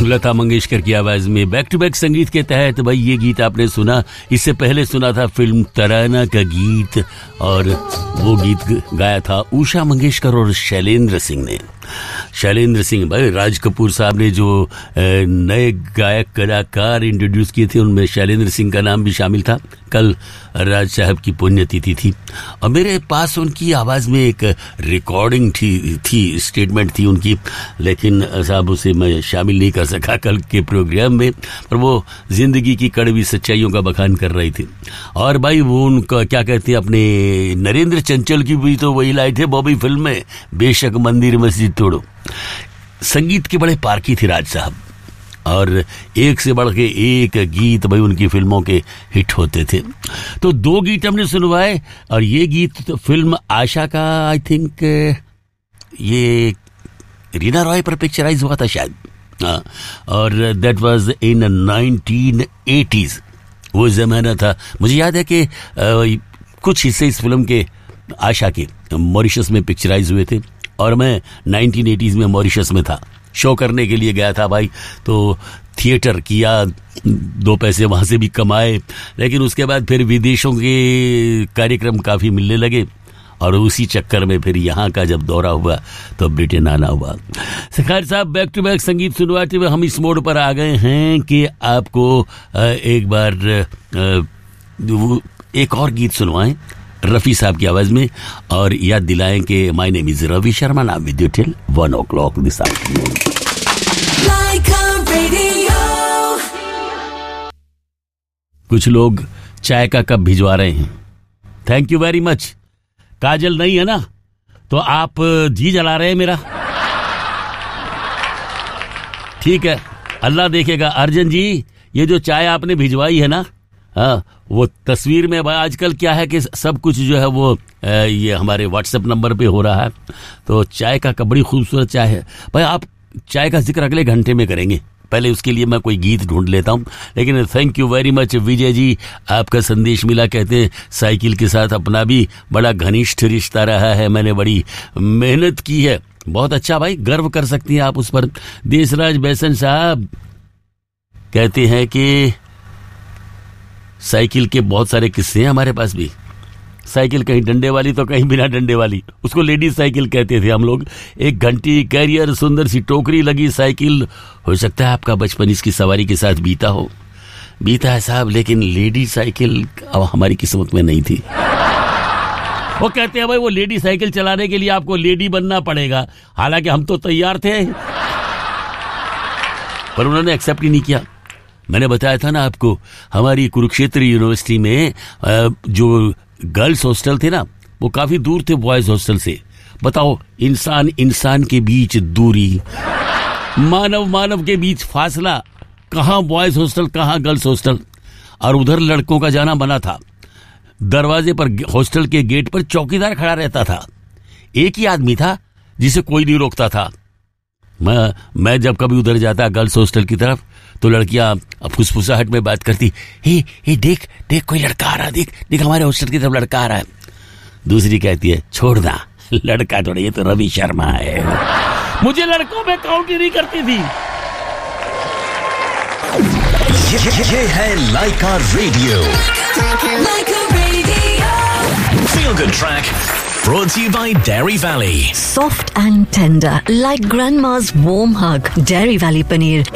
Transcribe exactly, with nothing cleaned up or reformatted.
लता मंगेशकर की आवाज में बैक टू बैक संगीत के तहत भाई ये गीत आपने सुना। इससे पहले सुना था फिल्म तराना का गीत, और वो गीत गाया था उषा मंगेशकर और शैलेंद्र सिंह ने। शैलेंद्र सिंह भाई, राज कपूर साहब ने जो नए गायक कलाकार इंट्रोड्यूस किए थे उनमें शैलेंद्र सिंह का नाम भी शामिल था। कल राज साहब की पुण्यतिथि थी और मेरे पास उनकी आवाज में एक रिकॉर्डिंग थी, थी स्टेटमेंट थी उनकी, लेकिन साहब उसे मैं शामिल नहीं कर सका कल के प्रोग्राम में, पर वो जिंदगी की कड़वी सच्चाइयों का बखान कर रही थी। और भाई वो उनका क्या कहते हैं, अपने नरेंद्र चंचल की भी तो वही लाए थे बॉबी फिल्म में, बेशक मंदिर मस्जिद तोड़ो। संगीत के बड़े पारखी थे राज साहब, और एक से बढ़ के एक गीत भाई उनकी फिल्मों के हिट होते थे। तो दो गीत हमने सुनवाए, और ये गीत तो फिल्म आशा का आई थिंक ये रीना रॉय पर पिक्चराइज हुआ था शायद, हाँ, और that was in nineteen eighties. वो जमाना था, मुझे याद है कि आ, कुछ हिस्से इस फिल्म के आशा के मॉरिशस में पिक्चराइज हुए थे, और मैं नाइनटीन एटीज़ में मॉरिशस में था, शो करने के लिए गया था भाई। तो थिएटर किया, दो पैसे वहाँ से भी कमाए, लेकिन उसके बाद फिर विदेशों के कार्यक्रम काफ़ी मिलने लगे, और उसी चक्कर में फिर यहाँ का जब दौरा हुआ तो ब्रिटेन आना हुआ। खैर साहब, बैक टू बैक संगीत सुनवाते हुए हम इस मोड पर आ गए हैं कि आपको एक बार एक और गीत सुनवाएं रफ़ी साहब की आवाज में, और याद दिलाएं कि my name is Ravi Sharma, now with you till one O clock this afternoon. कुछ लोग चाय का कप भिजवा रहे हैं, थैंक यू वेरी मच। काजल नहीं है ना, तो आप जी जला रहे हैं मेरा, ठीक है, अल्लाह देखेगा। अर्जन जी, ये जो चाय आपने भिजवाई है ना, हाँ, वो तस्वीर में भाई आजकल क्या है कि सब कुछ जो है वो ये हमारे व्हाट्सएप नंबर पे हो रहा है, तो चाय का बड़ी खूबसूरत चाय है भाई। आप चाय का जिक्र अगले घंटे में करेंगे, पहले उसके लिए मैं कोई गीत ढूंढ लेता हूं। लेकिन thank you very much Vijay ji, आपका संदेश मिला, कहते हैं साइकिल के साथ अपना भी बड़ा घनिष्ठ रिश्ता रहा है, मैंने बड़ी मेहनत की है। बहुत अच्छा भाई, गर्व कर सकती हैं आप उस पर। देशराज बैसन साहब कहते हैं कि साइकिल के बहुत सारे किस्से हैं हमारे पास भी। साइकिल कहीं डंडे वाली तो कहीं बिना डंडे वाली, उसको लेडीज साइकिल कहते थे हम लोग। एक घंटी, कैरियर, सुंदर सी टोकरी लगी साइकिल। हो सकता है आपका बचपन इसकी सवारी के साथ बीता हो, बीता है साहब, लेकिन लेडीज साइकिल अब हमारी किस्मत में नहीं थी। वो कहते हैं भाई वो लेडी साइकिल चलाने के लिए आपको लेडी बनना पड़ेगा, हालांकि हम तो तैयार थे, पर उन्होंने एक्सेप्ट ही नहीं किया। मैंने बताया था ना आपको, हमारी कुरुक्षेत्र यूनिवर्सिटी में जो गर्ल्स हॉस्टल थे ना, वो काफी दूर थे बॉयज हॉस्टल से। बताओ, इंसान इंसान के बीच दूरी, मानव मानव के बीच फासला, कहाँ बॉयज हॉस्टल कहाँ गर्ल्स हॉस्टल, और उधर लड़कों का जाना बना था। दरवाजे पर हॉस्टल के गेट पर चौकीदार खड़ा रहता था, एक ही आदमी था जिसे कोई नहीं रोकता था। मैं मैं जब कभी उधर जाता गर्ल्स हॉस्टल की तरफ, तो लड़कियां फुसफुसाहट में बात करती, हे हे देख देख कोई लड़का आ रहा है, देख देख हमारे हॉस्टल की तरफ लड़का आ रहा है। दूसरी कहती है, छोड़ना, लड़का थोड़ा, ये तो रवि शर्मा है। मुझे लड़कों में काउंट ही नहीं करती थी। ये, ये, ये है लाइका radio, feel good track, brought to you by Dairy Valley. Soft and tender, like grandma's warm hug. Dairy Valley paneer.